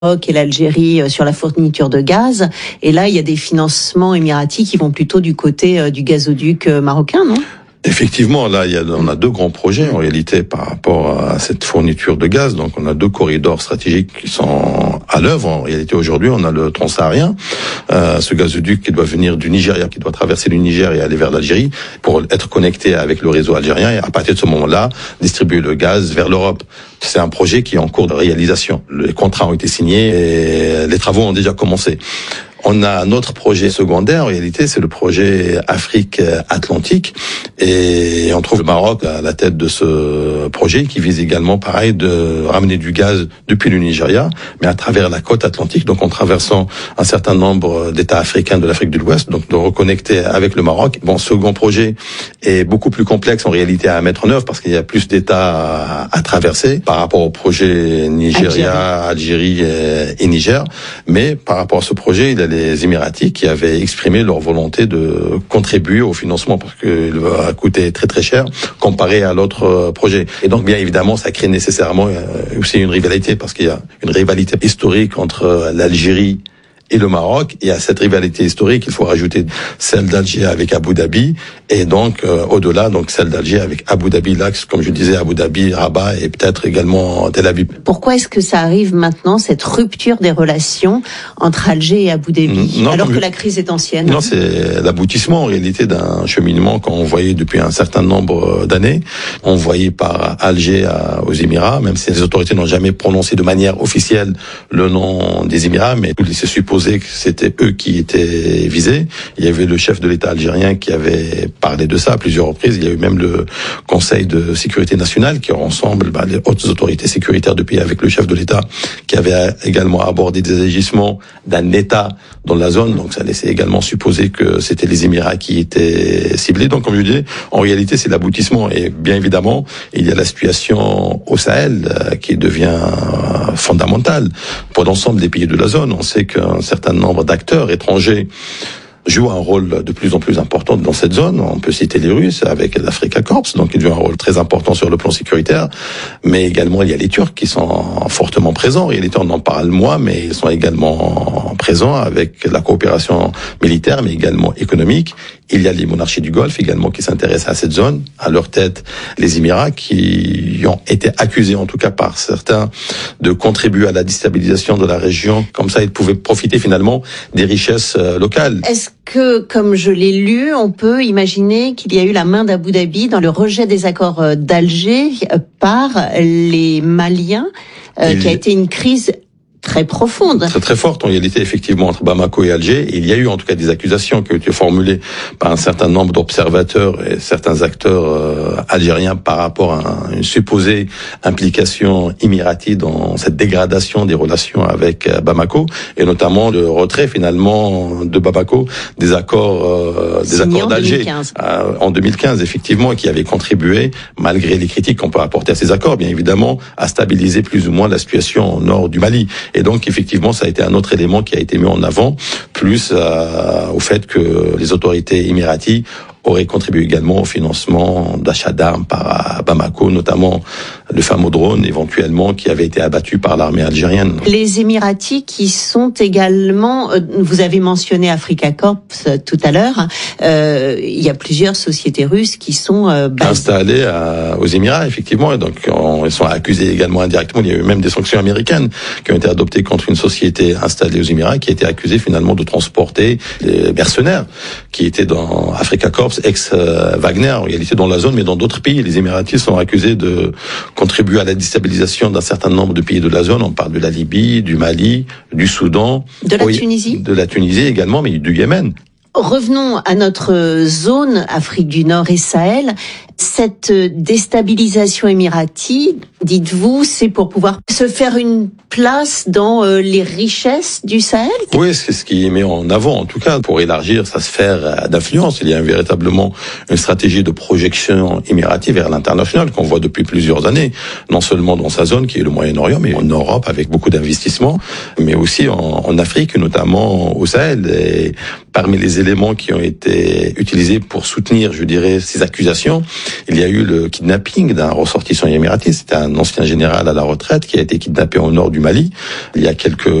et l'Algérie sur la fourniture de gaz. Et là, il y a des financements émiratis qui vont plutôt du côté du gazoduc marocain, non ? Effectivement, là, on a deux grands projets en réalité par rapport à cette fourniture de gaz. Donc, on a deux corridors stratégiques qui sont à l'œuvre. En réalité, aujourd'hui, on a le transsaharien, ce gazoduc qui doit venir du Nigeria, qui doit traverser le Niger et aller vers l'Algérie pour être connecté avec le réseau algérien et à partir de ce moment-là, distribuer le gaz vers l'Europe. C'est un projet qui est en cours de réalisation. Les contrats ont été signés et les travaux ont déjà commencé. On a un autre projet secondaire, en réalité, c'est le projet Afrique-Atlantique. Et on trouve le Maroc à la tête de ce projet qui vise également, pareil, de ramener du gaz depuis le Nigeria, mais à travers la côte atlantique, donc en traversant un certain nombre d'États africains de l'Afrique de l'Ouest, donc de reconnecter avec le Maroc. Bon, ce second projet est beaucoup plus complexe en réalité à mettre en œuvre parce qu'il y a plus d'États à traverser par rapport au projet Nigeria, Algérie et Niger. Mais par rapport à ce projet, il y a les Émiratis qui avaient exprimé leur volonté de contribuer au financement parce qu'il va coûter très très cher comparé à l'autre projet. Et donc bien évidemment ça crée nécessairement aussi une rivalité parce qu'il y a une rivalité historique entre l'Algérie et le Maroc, et à cette rivalité historique, il faut rajouter celle d'Alger avec Abu Dhabi, et donc au-delà, donc celle d'Alger avec Abu Dhabi, l'axe, comme je disais, Abu Dhabi, Rabat, et peut-être également Tel Aviv. Pourquoi est-ce que ça arrive maintenant, cette rupture des relations entre Alger et Abu Dhabi, alors que la crise est ancienne? Non, c'est l'aboutissement en réalité d'un cheminement qu'on voyait depuis un certain nombre d'années. On voyait par Alger aux Émirats, même si les autorités n'ont jamais prononcé de manière officielle le nom des Émirats, mais il se suppose que c'était eux qui étaient visés. Il y avait le chef de l'État algérien qui avait parlé de ça à plusieurs reprises. Il y a eu même le Conseil de sécurité nationale qui rassemble les hautes autorités sécuritaires du pays avec le chef de l'État qui avait également abordé des agissements d'un État dans la zone. Donc ça laissait également supposer que c'était les Émirats qui étaient ciblés. Donc comme je disais, en réalité c'est l'aboutissement. Et bien évidemment, il y a la situation au Sahel qui devient fondamentale pour l'ensemble des pays de la zone. On sait qu'un certain nombre d'acteurs étrangers jouent un rôle de plus en plus important dans cette zone. On peut citer les Russes avec l'Africa Corps, donc ils jouent un rôle très important sur le plan sécuritaire, mais également il y a les Turcs qui sont fortement présents, et les Turcs on en parle moins, mais ils sont également présents avec la coopération militaire, mais également économique. Il y a les monarchies du Golfe également qui s'intéressent à cette zone, à leur tête les Émirats qui ont été accusés en tout cas par certains de contribuer à la déstabilisation de la région. Comme ça, ils pouvaient profiter finalement des richesses locales. Est-ce que, comme je l'ai lu, on peut imaginer qu'il y a eu la main d'Abu Dhabi dans le rejet des accords d'Alger par les Maliens, qui a été une crise très profonde. Très très forte en réalité effectivement entre Bamako et Alger. Il y a eu en tout cas des accusations qui ont été formulées par un certain nombre d'observateurs et certains acteurs algériens par rapport à une supposée implication émirati dans cette dégradation des relations avec Bamako, et notamment le retrait finalement de Bamako des accords d'Alger en 2015 effectivement, qui avait contribué, malgré les critiques qu'on peut apporter à ces accords bien évidemment, à stabiliser plus ou moins la situation au nord du Mali. Et donc, effectivement, ça a été un autre élément qui a été mis en avant, plus au fait que les autorités émiraties auraient contribué également au financement d'achats d'armes par Bamako, notamment le fameux drone éventuellement qui avait été abattu par l'armée algérienne. Les Émiratis qui sont également, vous avez mentionné Africa Corps tout à l'heure, il y a plusieurs sociétés russes qui sont installées aux Émirats, effectivement, et donc ils sont accusés également indirectement. Il y a eu même des sanctions américaines qui ont été adoptées contre une société installée aux Émirats qui a été accusée finalement de transporter des mercenaires qui étaient dans Africa Corps, ex-Wagner, en réalité dans la zone, mais dans d'autres pays. Les Émiratis sont accusés de contribuer à la déstabilisation d'un certain nombre de pays de la zone. On parle de la Libye, du Mali, du Soudan. De la Tunisie. De la Tunisie également, mais du Yémen. Revenons à notre zone, Afrique du Nord et Sahel. Cette déstabilisation émirati, dites-vous, c'est pour pouvoir se faire une place dans les richesses du Sahel? Oui, c'est ce qui est mis en avant, en tout cas, pour élargir sa sphère d'influence. Il y a véritablement une stratégie de projection émirati vers l'international qu'on voit depuis plusieurs années, non seulement dans sa zone, qui est le Moyen-Orient, mais en Europe, avec beaucoup d'investissements, mais aussi en Afrique, notamment au Sahel. Et parmi les éléments qui ont été utilisés pour soutenir, je dirais, ces accusations, Il y a eu le kidnapping d'un ressortissant émirati. C'était un ancien général à la retraite qui a été kidnappé au nord du Mali il y a quelques